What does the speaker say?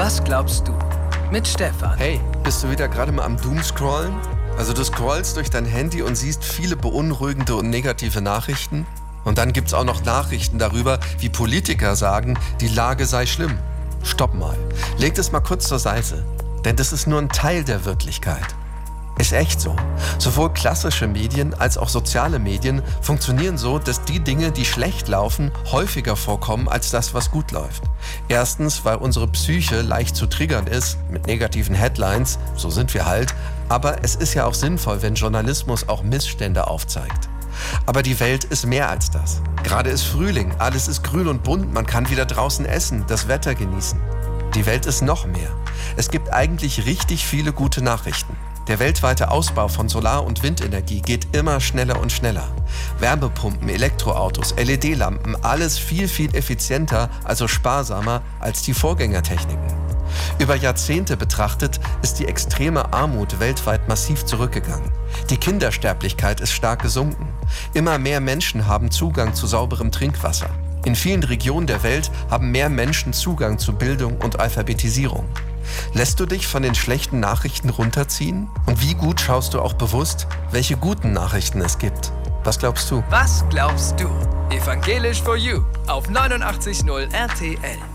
Was glaubst du? Mit Stefan. Hey, bist du wieder gerade mal am Doomscrollen? Also du scrollst durch dein Handy und siehst viele beunruhigende und negative Nachrichten. Und dann gibt's auch noch Nachrichten darüber, wie Politiker sagen, die Lage sei schlimm. Stopp mal. Leg das mal kurz zur Seite. Denn das ist nur ein Teil der Wirklichkeit. Ist echt so. Sowohl klassische Medien als auch soziale Medien funktionieren so, dass die Dinge, die schlecht laufen, häufiger vorkommen als das, was gut läuft. Erstens, weil unsere Psyche leicht zu triggern ist mit negativen Headlines, so sind wir halt. Aber es ist ja auch sinnvoll, wenn Journalismus auch Missstände aufzeigt. Aber die Welt ist mehr als das. Gerade ist Frühling, alles ist grün und bunt, man kann wieder draußen essen, das Wetter genießen. Die Welt ist noch mehr. Es gibt eigentlich richtig viele gute Nachrichten. Der weltweite Ausbau von Solar- und Windenergie geht immer schneller und schneller. Wärmepumpen, Elektroautos, LED-Lampen, alles viel, viel effizienter, also sparsamer als die Vorgängertechniken. Über Jahrzehnte betrachtet ist die extreme Armut weltweit massiv zurückgegangen. Die Kindersterblichkeit ist stark gesunken. Immer mehr Menschen haben Zugang zu sauberem Trinkwasser. In vielen Regionen der Welt haben mehr Menschen Zugang zu Bildung und Alphabetisierung. Lässt du dich von den schlechten Nachrichten runterziehen? Und wie gut schaust du auch bewusst, welche guten Nachrichten es gibt? Was glaubst du? Was glaubst du? Evangelisch for You auf 89.0 RTL.